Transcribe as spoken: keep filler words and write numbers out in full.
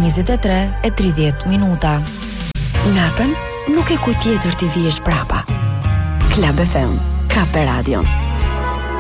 njëzet e tre e tridhjetë minuta. Natën nuk e ku tjetër t'i vijesh prapa. Klab F M, Kape Radio.